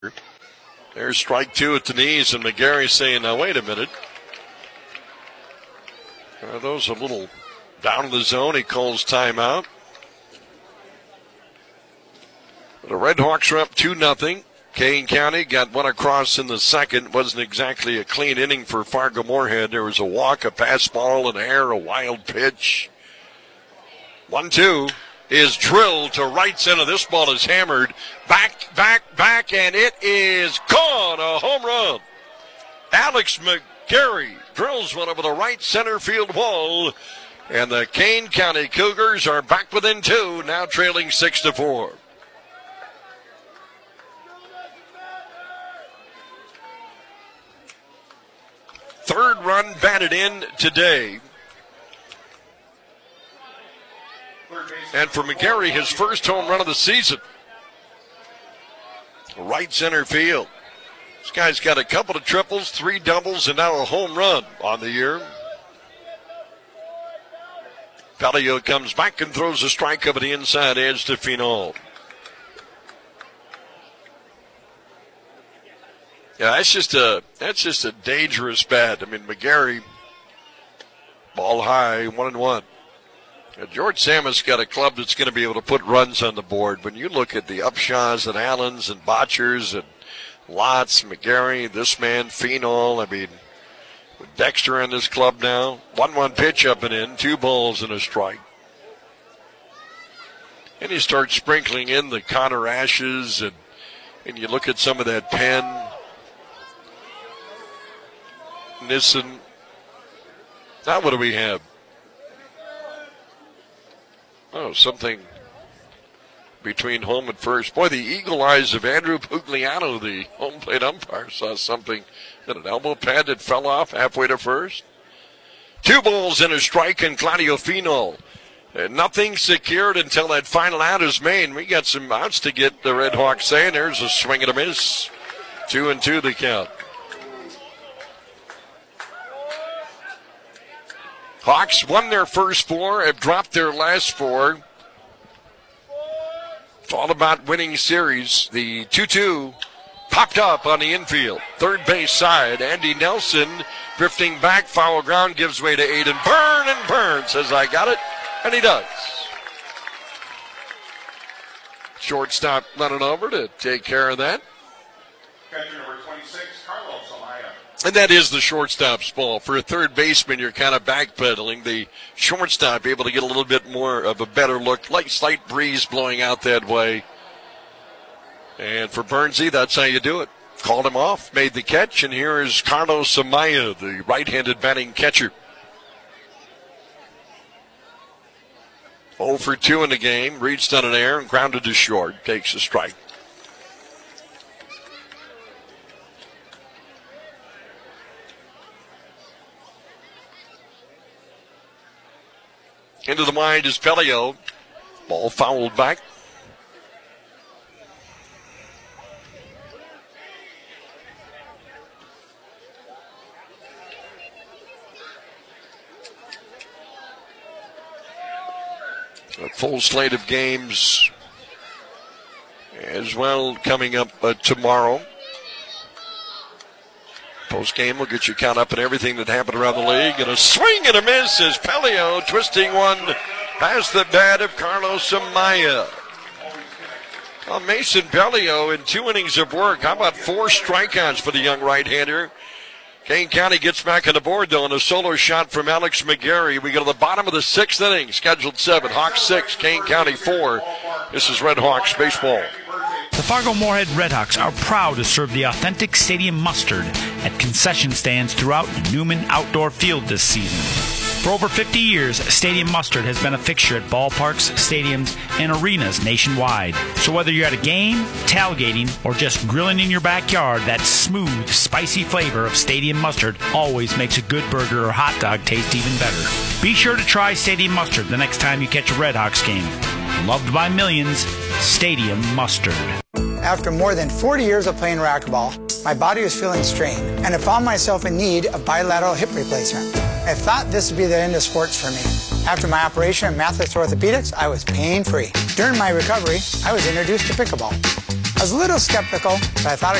There's strike two at the knees, and McGarry saying, now wait a minute. Are those a little down in the zone? He calls timeout. The Red Hawks are up 2-0. Kane County got one across in the second. Wasn't exactly a clean inning for Fargo-Moorhead. There was a walk, a pass ball, an error, a wild pitch. 1-2 is drilled to right center. This ball is hammered. Back, and it is gone. A home run. Alex McGarry drills one over the right center field wall. And the Kane County Cougars are back within two, now trailing 6-4. Third run batted in today. And for McGarry, his first home run of the season. Right center field. This guy's got a couple of triples, 3 doubles, and now a home run on the year. Pelio comes back and throws a strike over the inside edge to Finau. Yeah, that's just a dangerous bat. I mean, McGarry, ball high, 1-1. George Samus got a club that's going to be able to put runs on the board. When you look at the Upshaws and Allens and Botchers and Lotz, McGarry, this man, Finau, I mean, with Dexter in this club now. 1-1 pitch up and in, 2 balls and a strike. And you start sprinkling in the Connor Ashes, and you look at some of that pen. Nissen. Now what do we have? Oh, something between home and first. Boy, the eagle eyes of Andrew Pugliano, the home plate umpire, saw something that an elbow pad that fell off halfway to first. 2 balls and a strike, and Claudio Finau. Nothing secured until that final out is made. We got some outs to get the Red Hawks saying. There's a swing and a miss. 2-2 the count. Hawks won their first 4, have dropped their last 4. It's all about winning series. The 2-2 popped up on the infield. Third base side, Andy Nelson drifting back, foul ground, gives way to Aiden Byrne, and Byrne says, I got it, and he does. Shortstop running over to take care of that. Catcher number 26, Carlos Amaya. And that is the shortstop's ball. For a third baseman, you're kind of backpedaling. The shortstop able to get a little bit more of a better look. Slight breeze blowing out that way. And for Bernsey, that's how you do it. Called him off, made the catch, and here is Carlos Amaya, the right-handed batting catcher. 0 for 2 in the game. Reached on an error and grounded to short. Takes a strike. Into the mind is Pelio. Ball fouled back. A full slate of games as well coming up tomorrow. Post game will get you caught up in everything that happened around the league. And a swing and a miss as Pelio twisting one past the bat of Carlos Amaya. Well, Mason Pelio in 2 innings of work. How about 4 strikeouts for the young right-hander? Kane County gets back on the board, though, and a solo shot from Alex McGarry. We go to the bottom of the 6th inning, scheduled 7. Hawks 6, Kane County 4. This is Red Hawks baseball. The Fargo-Moorhead Red Hawks are proud to serve the authentic stadium mustard at concession stands throughout Newman Outdoor Field this season. For over 50 years, Stadium Mustard has been a fixture at ballparks, stadiums, and arenas nationwide. So whether you're at a game, tailgating, or just grilling in your backyard, that smooth, spicy flavor of Stadium Mustard always makes a good burger or hot dog taste even better. Be sure to try Stadium Mustard the next time you catch a Red Hawks game. Loved by millions, Stadium Mustard. After more than 40 years of playing racquetball, my body was feeling strained, and I found myself in need of bilateral hip replacement. I thought this would be the end of sports for me. After my operation at Mathis Orthopedics, I was pain-free. During my recovery, I was introduced to pickleball. I was a little skeptical, but I thought